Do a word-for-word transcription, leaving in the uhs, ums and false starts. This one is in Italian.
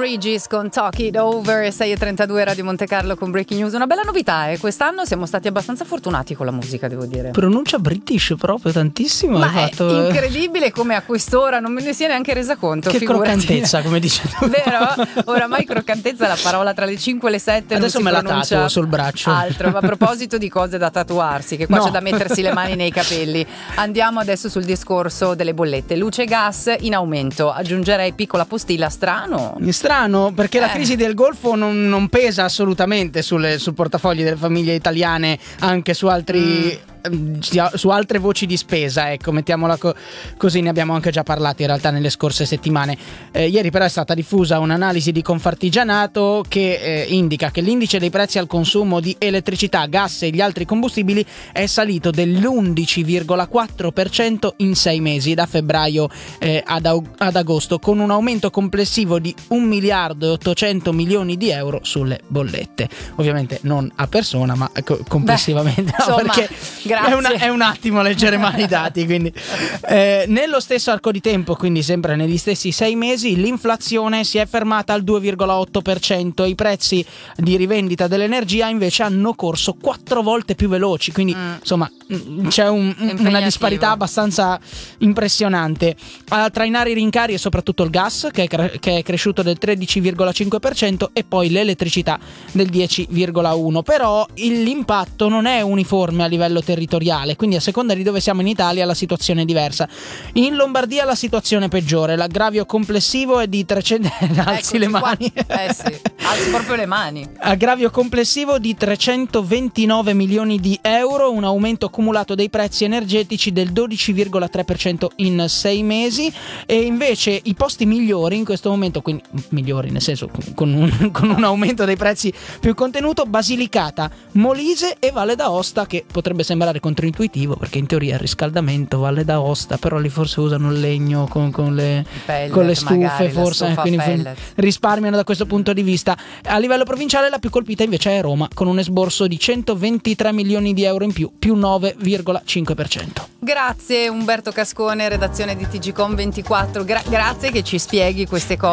Bridges con Talk It Over, sei e trentadue Radio Monte Carlo con Breaking News. Una bella novità, eh? Quest'anno siamo stati abbastanza fortunati con la musica, devo dire. Pronuncia British proprio tantissimo. Ma hai è fatto... incredibile come a quest'ora non me ne sia neanche resa conto. Che figurati. croccantezza, come dice tu. Vero? Oramai croccantezza è la parola tra le cinque e le sette. Adesso non me si la tatuo sul braccio. Altro, ma a proposito di cose da tatuarsi, che qua No. c'è da mettersi le mani nei capelli. Andiamo adesso sul discorso delle bollette. Luce e gas in aumento. Aggiungerei piccola postilla, strano. Strano, perché la Eh. crisi del Golfo non, non pesa assolutamente sulle, sul portafogli delle famiglie italiane, anche su altri... Mm. su altre voci di spesa, ecco, mettiamola co- così. Ne abbiamo anche già parlato in realtà nelle scorse settimane. Eh, ieri però è stata diffusa un'analisi di Confartigianato che eh, indica che l'indice dei prezzi al consumo di elettricità, gas e gli altri combustibili è salito dell'undici virgola quattro per cento in sei mesi, da febbraio eh, ad, au- ad agosto, con un aumento complessivo di un miliardo e ottocento milioni di euro sulle bollette. Ovviamente non a persona, ma co- complessivamente. Beh, no, insomma, perché grazie. È, una, è un attimo leggere male i dati, quindi eh, nello stesso arco di tempo, quindi sempre negli stessi sei mesi, l'inflazione si è fermata al due virgola otto per cento e i prezzi di rivendita dell'energia invece hanno corso quattro volte più veloci, quindi Mm. insomma mh, c'è un- una Impegnativo. disparità abbastanza impressionante. A trainare i rincari è soprattutto il gas, che è, cre- che è cresciuto del tredici virgola cinque per cento, e poi l'elettricità del dieci virgola uno per cento. Però il- l'impatto non è uniforme a livello territoriale, quindi a seconda di dove siamo in Italia la situazione è diversa. In Lombardia la situazione è peggiore, l'aggravio complessivo è di trecento alzi Eccoci le qua. mani. Eh sì, alzi proprio le mani. Aggravio complessivo di trecentoventinove milioni di euro, un aumento accumulato dei prezzi energetici del dodici virgola tre per cento in sei mesi. E invece i posti migliori in questo momento, quindi migliori nel senso con un, con un aumento dei prezzi più contenuto: Basilicata, Molise e Valle d'Aosta, che potrebbe sembrare controintuitivo perché in teoria il riscaldamento, Valle d'Aosta, però lì forse usano il legno con, con le, Pellet, con le stufe, magari, la forse stufa a quindi pellet. risparmiano da questo punto di vista. A livello provinciale la più colpita invece è Roma, con un esborso di centoventitré milioni di euro in più, più nove virgola cinque per cento. Grazie Umberto Cascone, redazione di T G Com ventiquattro. Gra- grazie che ci spieghi queste cose.